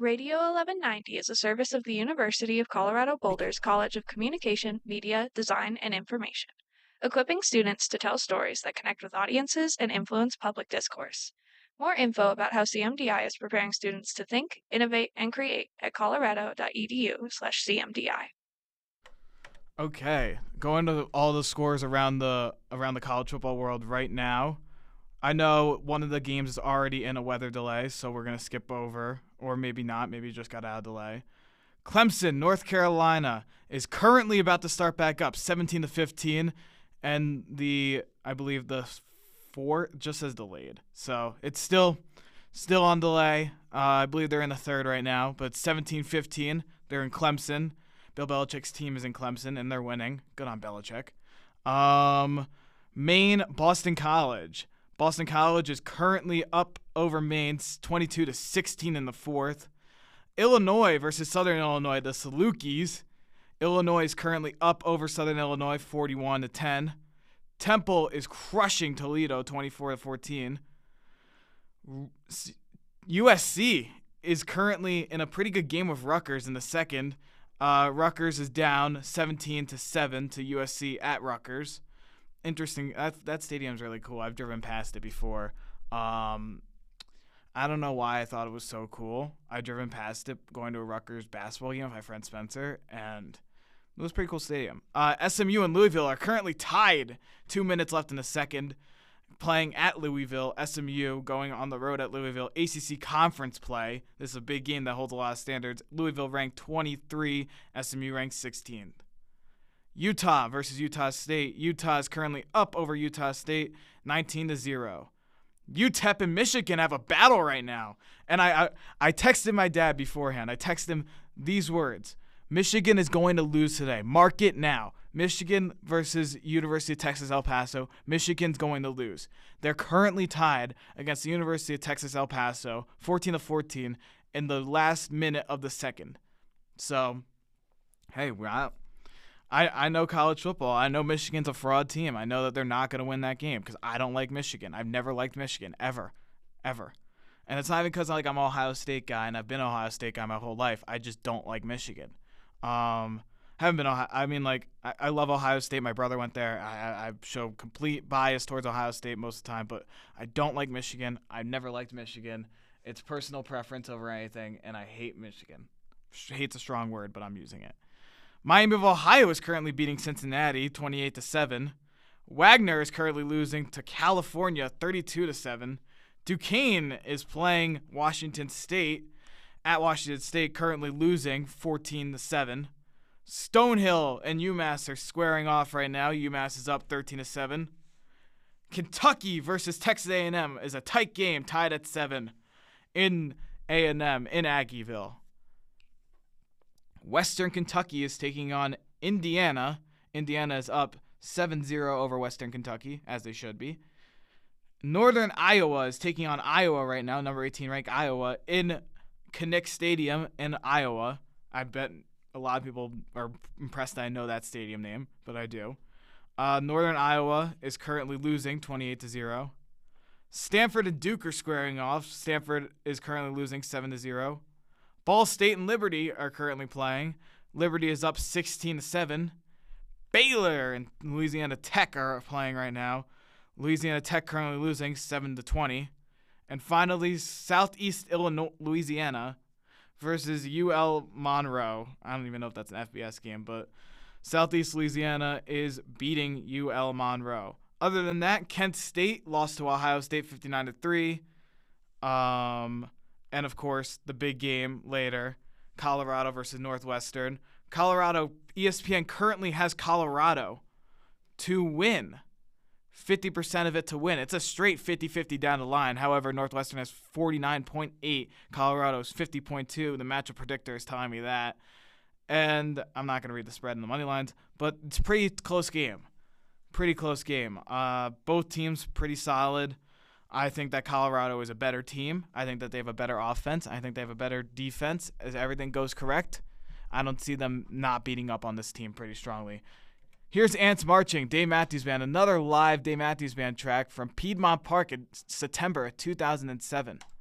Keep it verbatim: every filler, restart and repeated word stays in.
Radio eleven ninety is a service of the University of Colorado Boulder's College of Communication, Media, Design, and Information, equipping students to tell stories that connect with audiences and influence public discourse. More info about how C M D I is preparing students to think, innovate, and create at colorado.edu slash CMDI. Okay, going to all the scores around the around the college football world right now. I know one of the games is already in a weather delay, so we're going to skip over, or maybe not, maybe it just got out of delay. Clemson, North Carolina is currently about to start back up, seventeen to fifteen, and the, I believe the four just says delayed. So it's still still on delay. Uh, I believe they're in the third right now, but seventeen fifteen, they're in Clemson. Bill Belichick's team is in Clemson, and they're winning. Good on Belichick. Um, Maine, Boston College. Boston College is currently up over Maine, twenty-two to sixteen in the fourth. Illinois versus Southern Illinois, the Salukis. Illinois is currently up over Southern Illinois, forty-one to ten. Temple is crushing Toledo, twenty-four to fourteen. U S C is currently in a pretty good game with Rutgers in the second. Uh, Rutgers is down seventeen to seven to U S C at Rutgers. Interesting. That that stadium's really cool. I've driven past it before. Um, I don't know why I thought it was so cool. I've driven past it going to a Rutgers basketball game with my friend Spencer, and it was a pretty cool stadium. Uh, S M U and Louisville are currently tied. Two minutes left in the second. Playing at Louisville, S M U going on the road at Louisville. A C C conference play. This is a big game that holds a lot of standards. Louisville ranked twenty-three. S M U ranked sixteenth. Utah versus Utah State. Utah is currently up over Utah State, nineteen to zero. U T E P and Michigan have a battle right now. And I, I, I texted my dad beforehand. I texted him these words. Michigan is going to lose today. Mark it now. Michigan versus University of Texas El Paso. Michigan's going to lose. They're currently tied against the University of Texas El Paso, fourteen to fourteen, in the last minute of the second. So, hey, we're out. I, I know college football. I know Michigan's a fraud team. I know that they're not going to win that game because I don't like Michigan. I've never liked Michigan, ever, ever. And it's not even because like, I'm an Ohio State guy and I've been an Ohio State guy my whole life. I just don't like Michigan. Um, haven't been Ohio. I mean, like, I, I love Ohio State. My brother went there. I, I show complete bias towards Ohio State most of the time, but I don't like Michigan. I've never liked Michigan. It's personal preference over anything, and I hate Michigan. Hate's a strong word, but I'm using it. Miami of Ohio is currently beating Cincinnati twenty-eight to seven. Wagner is currently losing to California thirty-two to seven. Duquesne is playing Washington State at Washington State, currently losing fourteen to seven. Stonehill and UMass are squaring off right now. UMass is up thirteen to seven. Kentucky versus Texas A and M is a tight game, tied at seven in A and M in Aggieville. Western Kentucky is taking on Indiana. Indiana is up seven zero over Western Kentucky, as they should be. Northern Iowa is taking on Iowa right now, number eighteen ranked Iowa, in Kinnick Stadium in Iowa. I bet a lot of people are impressed that I know that stadium name, but I do. Uh, Northern Iowa is currently losing twenty-eight to zero. Stanford and Duke are squaring off. Stanford is currently losing seven to zero. Ball State and Liberty are currently playing. Liberty is up sixteen to seven. Baylor and Louisiana Tech are playing right now. Louisiana Tech currently losing seven to twenty. And finally, Southeast Illinois, Louisiana versus U L Monroe. I don't even know if that's an F B S game, but Southeast Louisiana is beating U L Monroe. Other than that, Kent State lost to Ohio State fifty-nine to three. Um... And, of course, the big game later, Colorado versus Northwestern. Colorado, E S P N currently has Colorado to win, fifty percent of it to win. It's a straight fifty-fifty down the line. However, Northwestern has forty-nine point eight. Colorado's fifty point two. The matchup predictor is telling me that. And I'm not going to read the spread and the money lines, but it's a pretty close game. Pretty close game. Uh, both teams pretty solid. I think that Colorado is a better team. I think that they have a better offense. I think they have a better defense. As everything goes correct, I don't see them not beating up on this team pretty strongly. Here's Ants Marching, Dave Matthews Band, another live Dave Matthews Band track from Piedmont Park in September of two thousand seven.